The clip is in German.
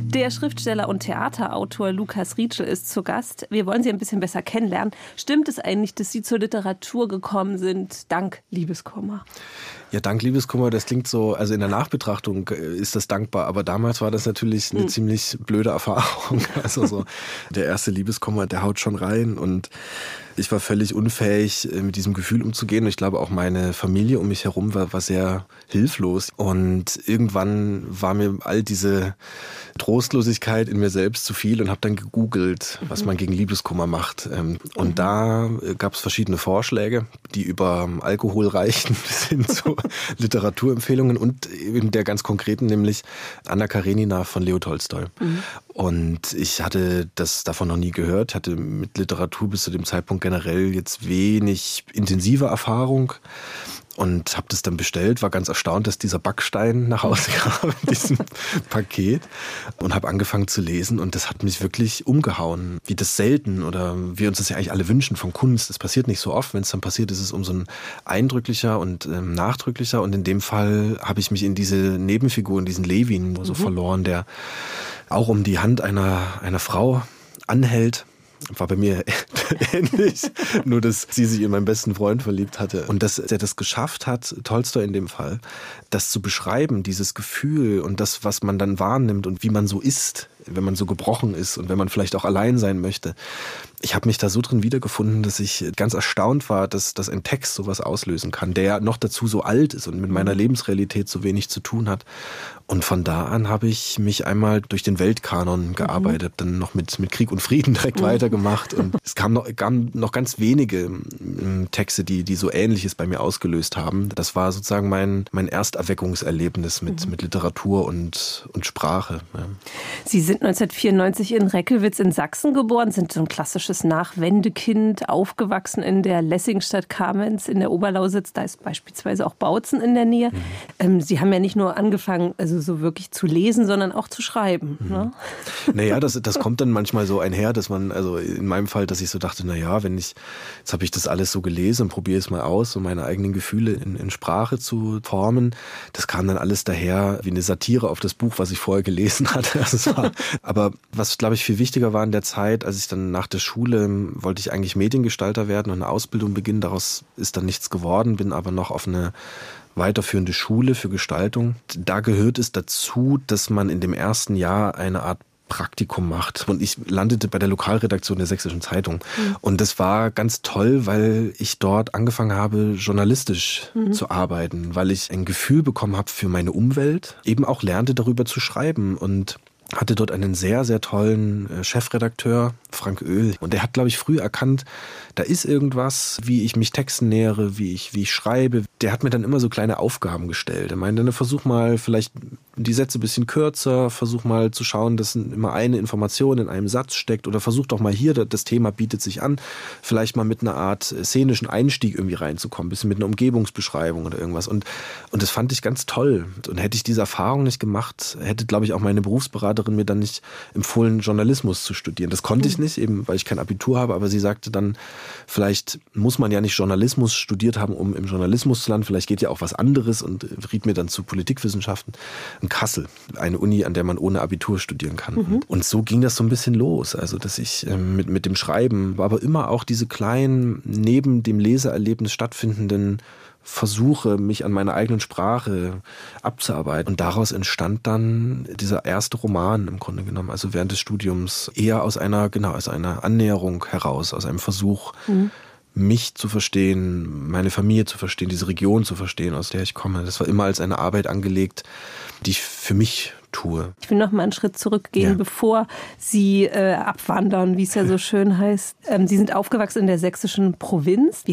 Der Schriftsteller und Theaterautor Lukas Rietschel ist zu Gast. Wir wollen Sie ein bisschen besser kennenlernen. Stimmt es eigentlich, dass Sie zur Literatur gekommen sind, dank Liebeskummer? Ja, dank Liebeskummer, das klingt so, also in der Nachbetrachtung ist das dankbar, aber damals war das natürlich eine ziemlich blöde Erfahrung. Also so der erste Liebeskummer, der haut schon rein und ich war völlig unfähig, mit diesem Gefühl umzugehen. Und ich glaube, auch meine Familie um mich herum war sehr hilflos. Und irgendwann war mir all diese Trostlosigkeit in mir selbst zu viel und habe dann gegoogelt, was man gegen Liebeskummer macht. Und da gab es verschiedene Vorschläge, die über Alkohol reichen bis hin zu Literaturempfehlungen und in der ganz konkreten, nämlich Anna Karenina von Leo Tolstoi. Und ich hatte das davon noch nie gehört, hatte mit Literatur bis zu dem Zeitpunkt generell jetzt wenig intensive Erfahrung und habe das dann bestellt, war ganz erstaunt, dass dieser Backstein nach Hause kam in diesem Paket und habe angefangen zu lesen und das hat mich wirklich umgehauen, wie das selten oder wir uns das ja eigentlich alle wünschen von Kunst. Das passiert nicht so oft, wenn es dann passiert, ist es umso eindrücklicher und nachdrücklicher und in dem Fall habe ich mich in diese Nebenfigur, in diesen Levin so verloren, der auch um die Hand einer Frau anhält. War bei mir ähnlich, nur dass sie sich in meinen besten Freund verliebt hatte. Und dass er das geschafft hat, Tolstoi in dem Fall, das zu beschreiben, dieses Gefühl und das, was man dann wahrnimmt und wie man so ist, wenn man so gebrochen ist und wenn man vielleicht auch allein sein möchte. Ich habe mich da so drin wiedergefunden, dass ich ganz erstaunt war, dass ein Text sowas auslösen kann, der noch dazu so alt ist und mit meiner Lebensrealität so wenig zu tun hat. Und von da an habe ich mich einmal durch den Weltkanon gearbeitet, dann noch mit Krieg und Frieden direkt weitergemacht. Und es kamen noch ganz wenige Texte, die so Ähnliches bei mir ausgelöst haben. Das war sozusagen mein Ersterweckungserlebnis mit Literatur und Sprache. Ja. Sie sind 1994 in Reckewitz in Sachsen geboren, sind so ein klassisches Nachwendekind, aufgewachsen in der Lessingstadt Kamenz in der Oberlausitz. Da ist beispielsweise auch Bautzen in der Nähe. Sie haben ja nicht nur angefangen, also so wirklich zu lesen, sondern auch zu schreiben. Ne? Naja, das kommt dann manchmal so einher, dass man, also in meinem Fall, dass ich so dachte, naja, jetzt habe ich das alles so gelesen und probiere es mal aus, so meine eigenen Gefühle in Sprache zu formen. Das kam dann alles daher wie eine Satire auf das Buch, was ich vorher gelesen hatte. Aber was, glaube ich, viel wichtiger war in der Zeit, als ich dann nach der Schule, wollte ich eigentlich Mediengestalter werden und eine Ausbildung beginnen. Daraus ist dann nichts geworden, bin aber noch auf eine weiterführende Schule für Gestaltung. Da gehört es dazu, dass man in dem ersten Jahr eine Art Praktikum macht. Und ich landete bei der Lokalredaktion der Sächsischen Zeitung. Und das war ganz toll, weil ich dort angefangen habe, journalistisch zu arbeiten, weil ich ein Gefühl bekommen habe für meine Umwelt, eben auch lernte, darüber zu schreiben und hatte dort einen sehr, sehr tollen Chefredakteur, Frank Oehl. Und der hat, glaube ich, früh erkannt, da ist irgendwas, wie ich mich Texten nähere, wie ich schreibe. Der hat mir dann immer so kleine Aufgaben gestellt. Er meinte, versuch mal vielleicht die Sätze ein bisschen kürzer, versuch mal zu schauen, dass immer eine Information in einem Satz steckt oder versuch doch mal hier, das Thema bietet sich an, vielleicht mal mit einer Art szenischen Einstieg irgendwie reinzukommen, ein bisschen mit einer Umgebungsbeschreibung oder irgendwas. Und das fand ich ganz toll. Und hätte ich diese Erfahrung nicht gemacht, hätte, glaube ich, auch meine Berufsberaterin mir dann nicht empfohlen, Journalismus zu studieren. Das konnte ich nicht, eben weil ich kein Abitur habe, aber sie sagte dann, vielleicht muss man ja nicht Journalismus studiert haben, um im Journalismus zu landen, vielleicht geht ja auch was anderes und riet mir dann zu Politikwissenschaften. In Kassel, eine Uni, an der man ohne Abitur studieren kann. Und so ging das so ein bisschen los, also dass ich mit dem Schreiben, aber immer auch diese kleinen, neben dem Leseerlebnis stattfindenden Versuche, mich an meiner eigenen Sprache abzuarbeiten. Und daraus entstand dann dieser erste Roman im Grunde genommen, also während des Studiums, eher aus einer Annäherung heraus, aus einem Versuch, mich zu verstehen, meine Familie zu verstehen, diese Region zu verstehen, aus der ich komme. Das war immer als eine Arbeit angelegt, die ich für mich tue. Ich will noch mal einen Schritt zurückgehen, bevor Sie abwandern, wie es ja so schön heißt. Sie sind aufgewachsen in der sächsischen Provinz.